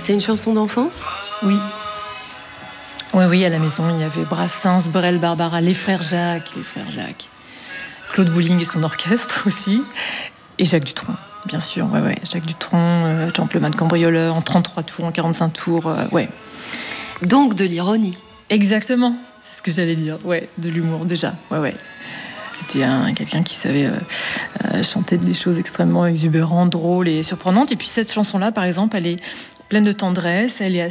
C'est une chanson d'enfance ? Oui. Oui, à la maison, il y avait Brassens, Brel, Barbara, les frères Jacques. Claude Bouling et son orchestre aussi. Et Jacques Dutronc, bien sûr. Ouais. Jacques Dutronc, Gentleman cambrioleur, en 33 tours, en 45 tours, ouais. Donc de l'ironie. Exactement, c'est ce que j'allais dire. Ouais, de l'humour déjà, ouais. C'était quelqu'un qui savait chanter des choses extrêmement exubérantes, drôles et surprenantes. Et puis cette chanson-là, par exemple, elle est pleine de tendresse, elle est